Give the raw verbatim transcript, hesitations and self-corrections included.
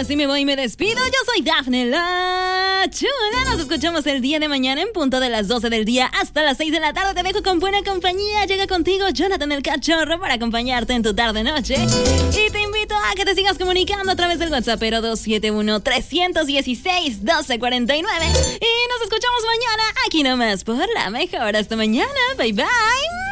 ahora sí me voy y me despido. Yo soy Dafne la Chula. Nos escuchamos el día de mañana en punto de las doce del día hasta las seis de la tarde. Te dejo con buena compañía. Llega contigo Jonathan el Cachorro para acompañarte en tu tarde-noche. Y te invito a que te sigas comunicando a través del WhatsApp pero dos siete uno, tres uno seis, uno dos cuatro nueve. Y nos escuchamos mañana aquí nomás por La Mejor. Hasta mañana. Bye bye.